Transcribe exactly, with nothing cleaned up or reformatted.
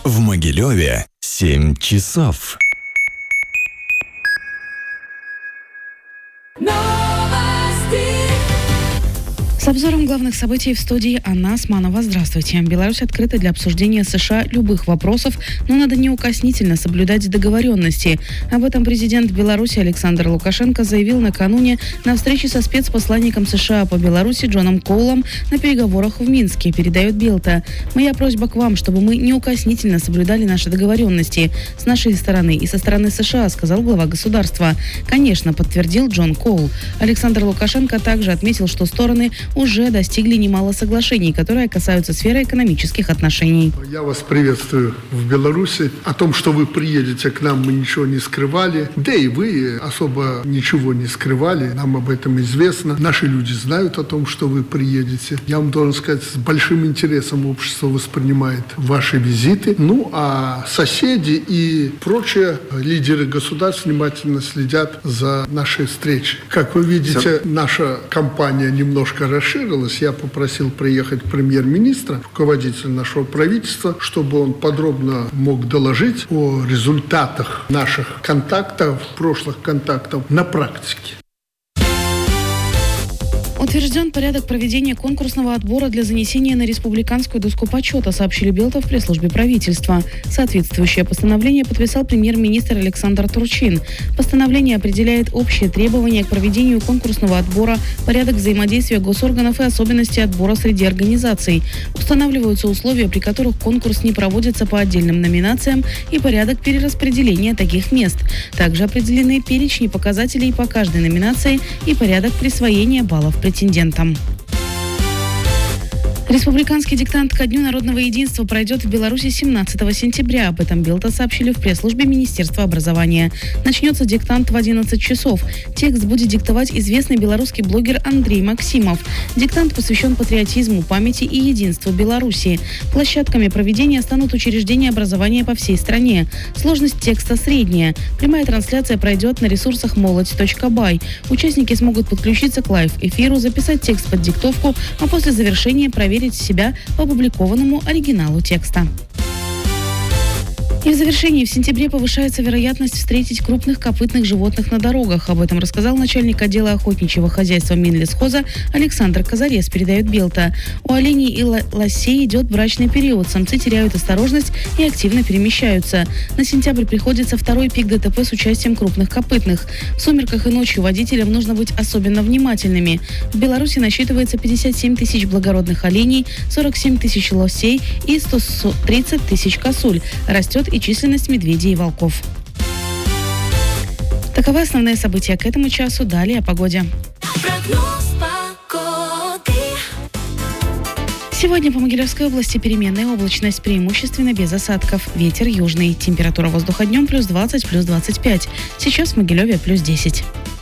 В Могилеве семь часов. С обзором главных событий в студии Анна Османова. Здравствуйте. Беларусь открыта для обсуждения США любых вопросов, но надо неукоснительно соблюдать договоренности. Об этом президент Беларуси Александр Лукашенко заявил накануне на встрече со спецпосланником США по Беларуси Джоном Коулом на переговорах в Минске, передает Белта. «Моя просьба к вам, чтобы мы неукоснительно соблюдали наши договоренности с нашей стороны и со стороны США», сказал глава государства. «Конечно», подтвердил Джон Коул. Александр Лукашенко также отметил, что стороны уже достигли немало соглашений, которые касаются сферы экономических отношений. Я вас приветствую в Беларуси. О том, что вы приедете к нам, мы ничего не скрывали. Да и вы особо ничего не скрывали. Нам об этом известно. Наши люди знают о том, что вы приедете. Я вам должен сказать, с большим интересом общество воспринимает ваши визиты. Ну, а соседи и прочие лидеры государств внимательно следят за нашей встречей. Как вы видите, наша компания немножко расширилась. Я попросил приехать премьер-министра, руководителя нашего правительства, чтобы он подробно мог доложить о результатах наших контактов, прошлых контактов на практике. Утвержден порядок проведения конкурсного отбора для занесения на республиканскую доску почета, сообщили Белта в пресс-службе правительства. Соответствующее постановление подписал премьер-министр Александр Турчин. Постановление определяет общие требования к проведению конкурсного отбора, порядок взаимодействия госорганов и особенности отбора среди организаций. Устанавливаются условия, при которых конкурс не проводится по отдельным номинациям, и порядок перераспределения таких мест. Также определены перечни показателей по каждой номинации и порядок присвоения баллов претендентам. Республиканский диктант ко Дню народного единства пройдет в Беларуси семнадцатого сентября. Об этом Белта сообщили в пресс-службе Министерства образования. Начнется диктант в одиннадцать часов. Текст будет диктовать известный белорусский блогер Андрей Максимов. Диктант посвящен патриотизму, памяти и единству Беларуси. Площадками проведения станут учреждения образования по всей стране. Сложность текста средняя. Прямая трансляция пройдет на ресурсах молодь точка бай. Участники смогут подключиться к лайв-эфиру, записать текст под диктовку, а после завершения проверить себя по опубликованному оригиналу текста. И в завершении, в сентябре повышается вероятность встретить крупных копытных животных на дорогах. Об этом рассказал начальник отдела охотничьего хозяйства Минлесхоза Александр Казарес, передает Белта. У оленей и лосей идет брачный период. Самцы теряют осторожность и активно перемещаются. На сентябрь приходится второй пик ДТП с участием крупных копытных. В сумерках и ночью водителям нужно быть особенно внимательными. В Беларуси насчитывается пятьдесят семь тысяч благородных оленей, сорок семь тысяч лосей и сто тридцать тысяч косуль. Растет и численность медведей и волков. Таковы основные события к этому часу. Далее о погоде. Сегодня по Могилевской области переменная облачность, преимущественно без осадков. Ветер южный. Температура воздуха днем плюс двадцать, плюс двадцать пять. Сейчас в Могилеве плюс десять.